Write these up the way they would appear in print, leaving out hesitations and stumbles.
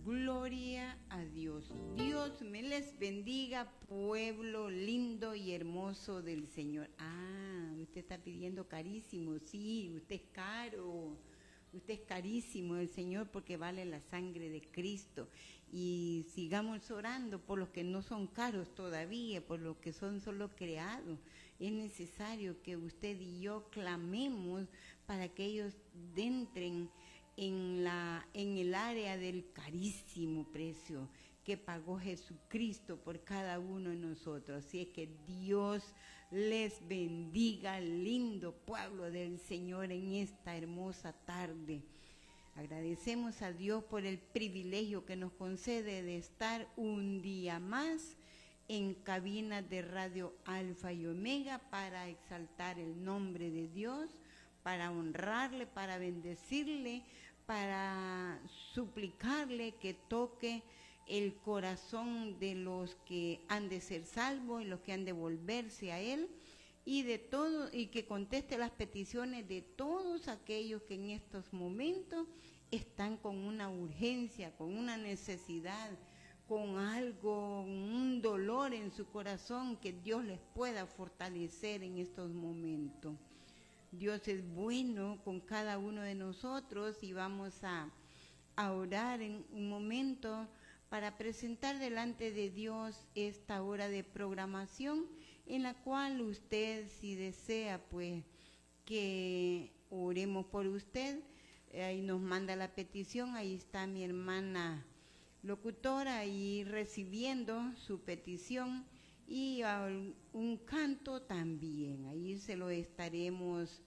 Gloria a Dios. Dios me les bendiga, pueblo lindo y hermoso del Señor. Usted está pidiendo carísimo. Sí, usted es caro. Usted es carísimo del Señor porque vale la sangre de Cristo. Y sigamos orando por los que no son caros todavía, por los que son solo creados. Es necesario que usted y yo clamemos para que ellos entren en el área del carísimo precio que pagó Jesucristo por cada uno de nosotros. Así es que Dios les bendiga, lindo pueblo del Señor, en esta hermosa tarde. Agradecemos a Dios por el privilegio que nos concede de estar un día más en cabina de Radio Alfa y Omega para exaltar el nombre de Dios, para honrarle, para bendecirle, para suplicarle que toque el corazón de los que han de ser salvos y los que han de volverse a Él, y de todo, y que conteste las peticiones de todos aquellos que en estos momentos están con una urgencia, con una necesidad, con algo, un dolor en su corazón, que Dios les pueda fortalecer en estos momentos. Dios es bueno con cada uno de nosotros y vamos a orar en un momento para presentar delante de Dios esta hora de programación en la cual usted, si desea, pues, que oremos por usted, ahí nos manda la petición, ahí está mi hermana locutora ahí recibiendo su petición, y un canto también, ahí se lo estaremos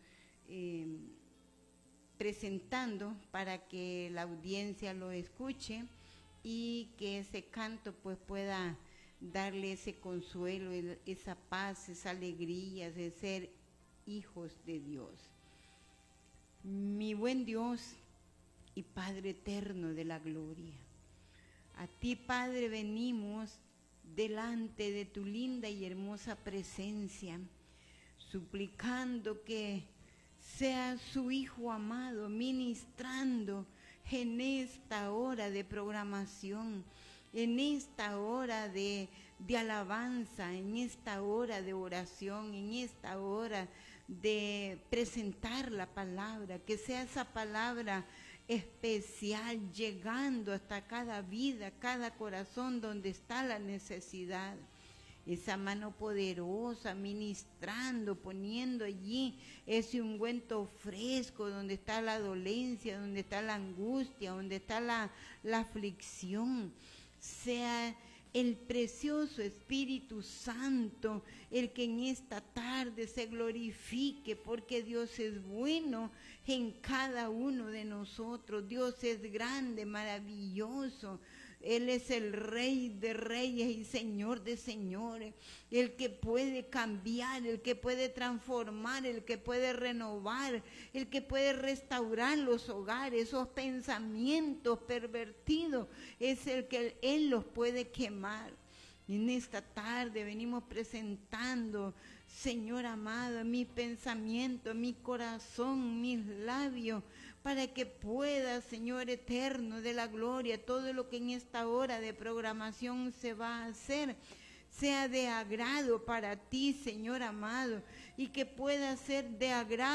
presentando para que la audiencia lo escuche y que ese canto pues pueda darle ese consuelo, esa paz, esa alegría de ser hijos de Dios. Mi buen Dios y Padre eterno de la gloria, a ti, Padre, venimos delante de tu linda y hermosa presencia, suplicando que sea su Hijo amado ministrando en esta hora de programación, en esta hora de alabanza, en esta hora de oración, en esta hora de presentar la palabra, que sea esa palabra especial llegando hasta cada vida, cada corazón donde está la necesidad. Esa mano poderosa ministrando, poniendo allí ese ungüento fresco donde está la dolencia, donde está la angustia, donde está la aflicción. Sea el precioso Espíritu Santo el que en esta tarde se glorifique, porque Dios es bueno en cada uno de nosotros. Dios es grande, maravilloso. Él es el Rey de reyes y Señor de señores, el que puede cambiar, el que puede transformar, el que puede renovar, el que puede restaurar los hogares. Esos pensamientos pervertidos es el que Él los puede quemar. En esta tarde venimos presentando, Señor amado, mi pensamiento, mi corazón, mis labios, para que pueda, Señor eterno de la gloria, todo lo que en esta hora de programación se va a hacer, sea de agrado para ti, Señor amado, y que pueda ser de agrado